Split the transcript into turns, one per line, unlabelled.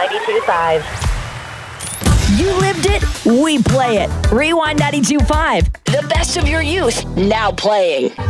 92.5.
You lived it, we play it. Rewind 92.5. The best of your youth, now playing.